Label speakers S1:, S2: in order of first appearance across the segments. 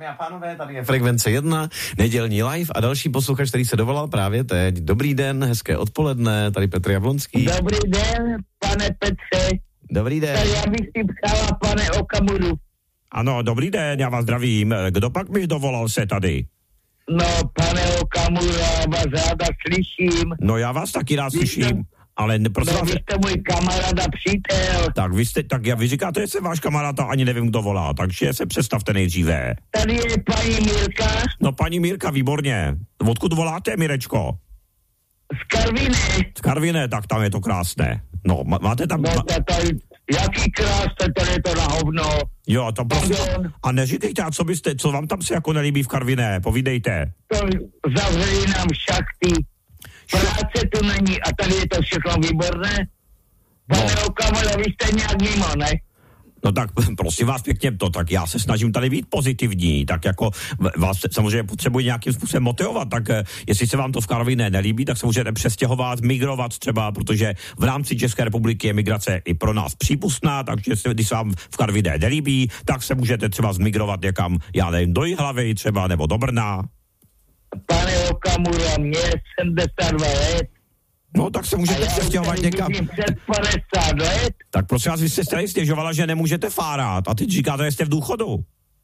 S1: Dámy a pánové, tady je Frekvence 1, nedělní live a další posluchač, který se dovolal právě teď. Dobrý den, hezké odpoledne, tady Petr Jablonský.
S2: Dobrý den, pane Petře.
S1: Dobrý den.
S2: Tak já bych si psala, pane Okamuru.
S3: Ano, dobrý den, já vás zdravím. Kdo pak mi dovolal se tady?
S2: No, pane Okamura, já vás ráda slyším.
S3: No, já vás taky rád slyším, ale prosím vás...
S2: Vy jste můj kamarád a přítel.
S3: Tak vy říkáte, že jsem váš kamarád a ani nevím, kdo volá, takže se představte nejdříve.
S2: Tady je paní Mirka.
S3: No, paní Mirka, výborně. Odkud voláte, Mirečko?
S2: Z Karviné.
S3: Z Karviné, tak tam je to krásné. No, máte tam...
S2: No, jaký krásné, tady je to na hovno.
S3: Jo, to prosím. A neříkejte, a co vám tam se jako nelíbí v Karviné, povídejte.
S2: To zavřeli nám šachty. Práce tu není a tady je to všechno výborné. Pane Okamura, vy jste nějak mimo, ne?
S3: No tak prosím vás pěkně, tak já se snažím tady být pozitivní, tak jako vás samozřejmě potřebuji nějakým způsobem motivovat, tak jestli se vám to v Karviné nelíbí, tak se můžete přestěhovat, migrovat třeba, protože v rámci České republiky je migrace i pro nás přípustná, takže když se vám v Karviné nelíbí, tak se můžete třeba zmigrovat někam, já nevím, do Jihlavy třeba, nebo do Brna.
S2: Pane Okamura, mě je 72 let.
S3: No, tak se můžete přestěhovat někam.
S2: Před 50 let.
S3: Tak prosím vás, vy jste tady stěžovala, že nemůžete fárat a teď říkáte, že jste v důchodu.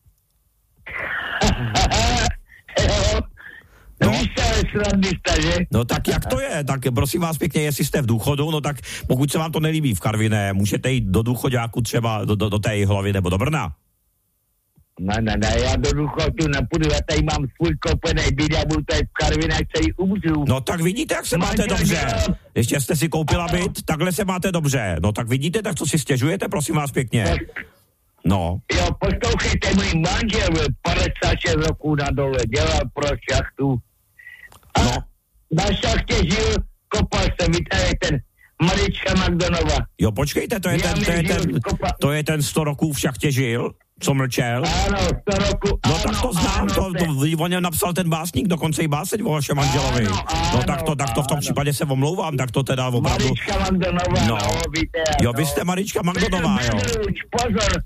S3: No tak jak to je? Tak prosím vás pěkně, jestli jste v důchodu, no tak pokud se vám to nelíbí v Karviné, můžete jít do důchoďáku třeba do té Jihlavy nebo do Brna.
S2: Ne, já do důchodu nepůjdu, já tady mám svůj kopenej byt, já budu tady v Karvinách, který umřu.
S3: No tak vidíte, jak se máte dobře. Ještě jste si koupila byt, takhle se máte dobře. No tak vidíte, tak co si stěžujete, prosím vás pěkně. No.
S2: Jo, poslouchejte, můj manžel 56 roků na dole, dělal pro šachtu. A na šachtě žil, kopal se, víte, ten Marička Magdonova.
S3: Jo, počkejte, to je ten 100 roků v šachtě žil? Co mlčel?
S2: Ano, 100 roku.
S3: No tak to znám, on napsal ten básník, dokonce i báseň o vašem manželovi. No tak to v tom případě se omlouvám, tak to teda opravdu...
S2: Marička Magdonová, no víte.
S3: Jo, vy jste Marička Magdonová, jo.
S2: Pozor.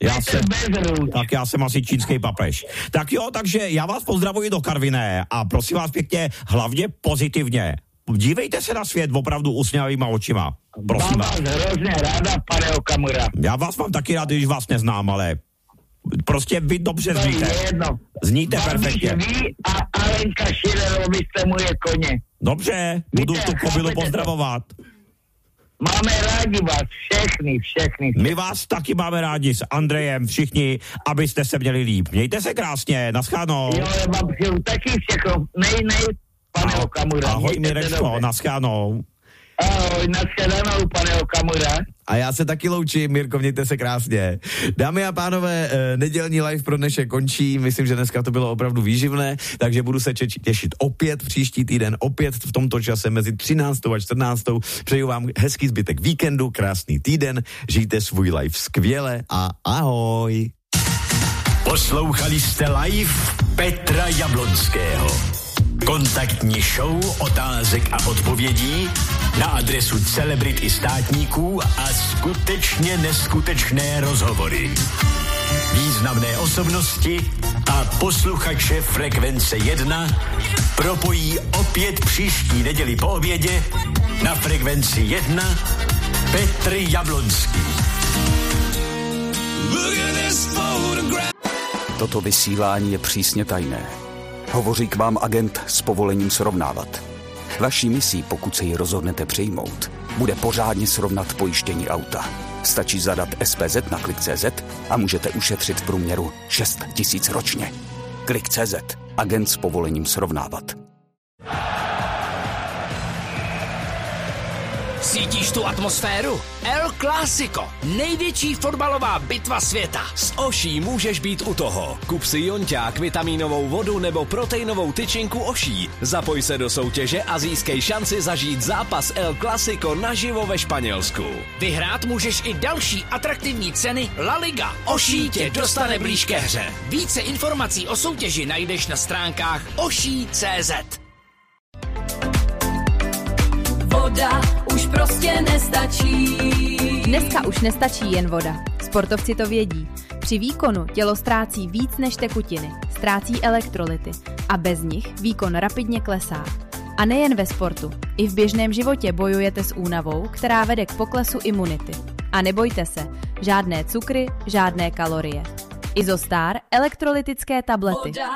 S3: Já jsem asi čínský papež. Tak jo, takže já vás pozdravuji do Karviné a prosím vás pěkně, hlavně pozitivně. Dívejte se na svět opravdu usměvavýma očima. Prosím vás.
S2: Mám vás hrozně ráda, pane Okamura.
S3: Já vás mám taky rád, když vás neznám, ale prostě vy dobře zníte. Zníte perfektně.
S2: Vy a Alenka Šilerovi jste moje koně.
S3: Dobře, budu tu kobylu pozdravovat.
S2: Máme rádi vás, všechny.
S3: My vás taky máme rádi s Andrejem, všichni, abyste se měli líp. Mějte se krásně, naschánou.
S2: Jo, já vám přeju taky všechno, nej, pane Okamura.
S3: Ahoj Mirečko, naschánou.
S2: Ahoj, naschledanou, pane Okamura.
S1: A já se taky loučím, Mirko, mějte se krásně. Dámy a pánové, nedělní live pro dnešek končí, myslím, že dneska to bylo opravdu výživné, takže budu se těšit opět příští týden, opět v tomto čase mezi 13. a 14. Přeju vám hezký zbytek víkendu, krásný týden, žijte svůj live skvěle a ahoj.
S4: Poslouchali jste live Petra Jablonského. Kontaktní show otázek a odpovědí na adresu celebrit i státníků a skutečně neskutečné rozhovory. Významné osobnosti a posluchače Frekvence 1 propojí opět příští neděli po obědě na Frekvenci 1 Petr Jablonský.
S5: Toto vysílání je přísně tajné. Hovoří k vám agent s povolením srovnávat. Vaší misí, pokud se ji rozhodnete přijmout, bude pořádně srovnat pojištění auta. Stačí zadat SPZ na Klik.cz a můžete ušetřit v průměru 6 000 ročně. Klik.cz. Agent s povolením srovnávat.
S6: Cítíš tu atmosféru? El Clásico, největší fotbalová bitva světa.
S7: S Oší můžeš být u toho. Kup si jonťák, vitamínovou vodu nebo proteinovou tyčinku Oší. Zapoj se do soutěže a získej šanci zažít zápas El Clásico naživo ve Španělsku.
S6: Vyhrát můžeš i další atraktivní ceny La Liga. Oší tě dostane blíž ke hře. Více informací o soutěži najdeš na stránkách oší.cz.
S8: Voda už prostě nestačí. Dneska už nestačí jen voda. Sportovci to vědí. Při výkonu tělo ztrácí víc než tekutiny, ztrácí elektrolyty a bez nich výkon rapidně klesá. A nejen ve sportu, i v běžném životě bojujete s únavou, která vede k poklesu imunity. A nebojte se, žádné cukry, žádné kalorie. Izostar elektrolytické tablety.